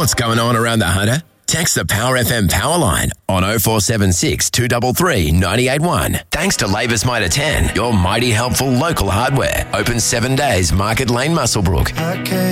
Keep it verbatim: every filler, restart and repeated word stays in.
what's going on around the Hunter? Text the Power F M power line on oh four seven six, two three three, nine eight one. Thanks to Labour's Mitre ten, your mighty helpful local hardware. Open seven days, Market Lane, Muswellbrook.